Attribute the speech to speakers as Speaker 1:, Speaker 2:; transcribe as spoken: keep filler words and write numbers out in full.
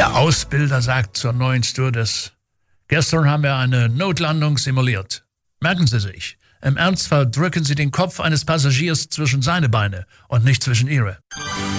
Speaker 1: Der Ausbilder sagt zur neuen Stewardess: Gestern haben wir eine Notlandung simuliert. Merken Sie sich, im Ernstfall drücken Sie den Kopf eines Passagiers zwischen seine Beine und nicht zwischen Ihre.